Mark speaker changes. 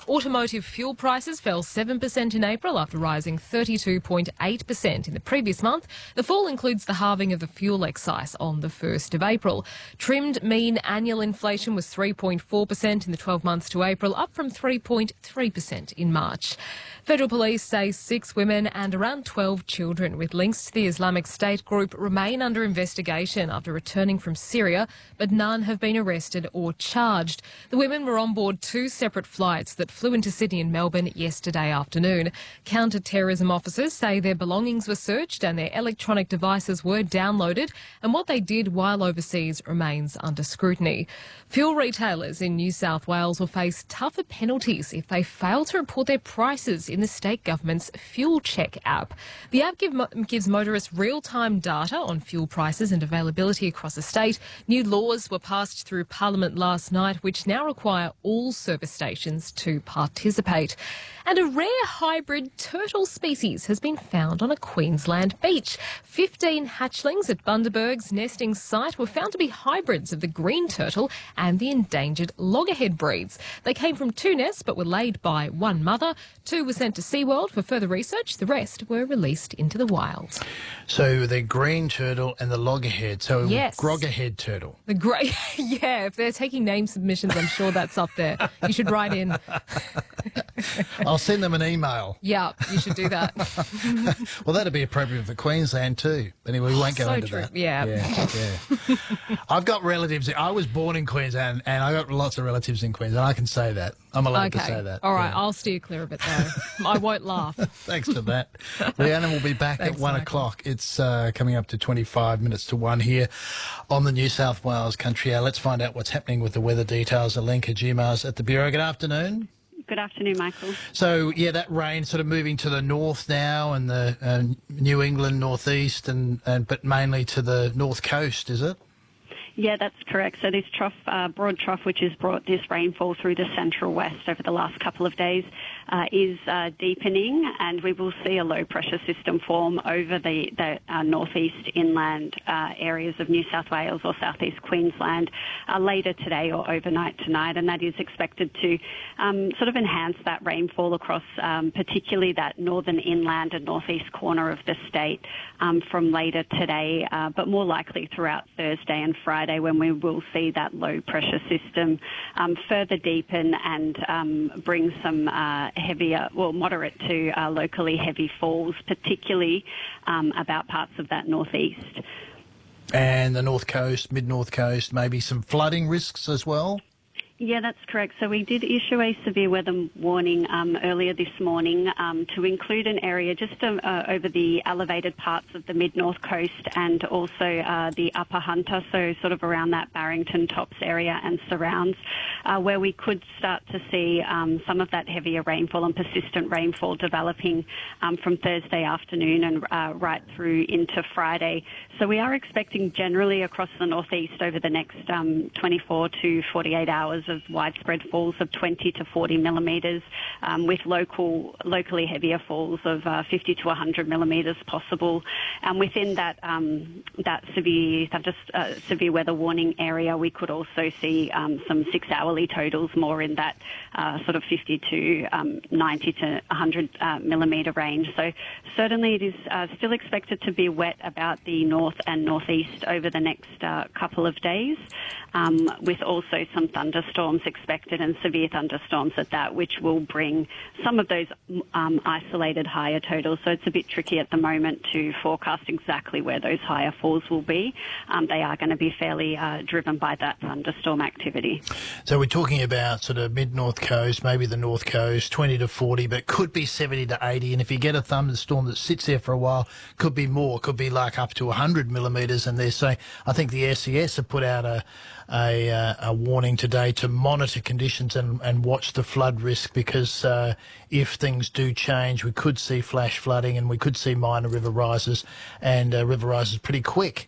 Speaker 1: Automotive fuel prices fell 7% in April after rising 32.8% in the previous month. The fall includes the halving of the fuel excise on the 1st of April. Trimmed mean annual inflation was 3.4% in the 12 months to April, up from 3.3% in March. Federal Police say 6 women and around 12 children with links to the Islamic State group remain under investigation after returning from Syria, but none have been arrested or charged. The women were on board 2 separate flights that flew into Sydney and Melbourne yesterday afternoon. Counter-terrorism officers say their belongings were searched and their electronic devices were downloaded, and what they did while overseas remains under scrutiny. Fuel retailers in New South Wales will face tougher penalties if they fail to report their prices in the state government's Fuel Check app. The app gives motorists real-time data on fuel prices and availability across the state. New laws were passed through Parliament last night, which now require all service stations to participate. And a rare hybrid turtle species has been found on a Queensland beach. 15 hatchlings at Bundaberg's nesting site were found to be hybrids of the green turtle and the endangered loggerhead breeds. They came from 2 nests but were laid by 1 mother. 2 were sent to SeaWorld for further research. The rest were released into the wild.
Speaker 2: So the green turtle and the loggerhead, so
Speaker 1: yes.
Speaker 2: groggerhead turtle.
Speaker 1: The grey, yeah, if they're taking name submissions, I'm sure that's up there. You should write in.
Speaker 2: I'll send them an email.
Speaker 1: Yeah, you should do that.
Speaker 2: Well, that'd be appropriate for Queensland too. Anyway, we won't go into
Speaker 1: true.
Speaker 2: that.
Speaker 1: Yeah.
Speaker 2: I've got relatives. I was born in Queensland and I got lots of relatives in Queensland. I can say that. I'm allowed to say that.
Speaker 1: All right, I'll steer clear of it though. I won't laugh.
Speaker 2: Thanks for that. Leanne will be back at 1 o'clock. It's coming up to 25 minutes to 1 here on the New South Wales Country Hour. Let's find out what's happening with the weather details. Alenka Jumars at the Bureau. Good afternoon.
Speaker 3: Good afternoon, Michael.
Speaker 2: So, yeah, that rain sort of moving to the north now and the New England northeast, but mainly to the north coast, is it?
Speaker 3: Yeah, that's correct. So this trough, broad trough, which has brought this rainfall through the central west over the last couple of days, is deepening, and we will see a low-pressure system form over the northeast inland areas of New South Wales or southeast Queensland later today or overnight tonight, and that is expected to sort of enhance that rainfall across particularly that northern inland and northeast corner of the state from later today, but more likely throughout Thursday and Friday, when we will see that low-pressure system further deepen and bring some heavier, well, moderate to locally heavy falls, particularly about parts of that northeast.
Speaker 2: And the north coast, mid-north coast, maybe some flooding risks as well?
Speaker 3: Yeah, that's correct. So we did issue a severe weather warning earlier this morning to include an area just over the elevated parts of the mid-north coast and also the upper Hunter, so sort of around that Barrington Tops area and surrounds, where we could start to see some of that heavier rainfall and persistent rainfall developing from Thursday afternoon and right through into Friday. So we are expecting generally across the northeast over the next 24 to 48 hours of widespread falls of 20 to 40 millimetres, with locally heavier falls of 50 to 100 millimetres possible. And within that severe weather warning area, we could also see some 6-hourly totals more in that sort of 50 to 90 to 100 millimetre range. So certainly it is still expected to be wet about the north and northeast over the next couple of days, with also some thunderstorms expected and severe thunderstorms at that, which will bring some of those isolated higher totals. So it's a bit tricky at the moment to forecast exactly where those higher falls will be. They are going to be fairly driven by that thunderstorm activity.
Speaker 2: So we're talking about sort of mid-north coast, maybe the north coast, 20 to 40, but could be 70 to 80. And if you get a thunderstorm that sits there for a while, could be more, could be like up to 100 millimetres. And they're saying, I think the SES have put out a warning today to monitor conditions and watch the flood risk, because if things do change, we could see flash flooding and we could see minor river rises, and river rises pretty quick.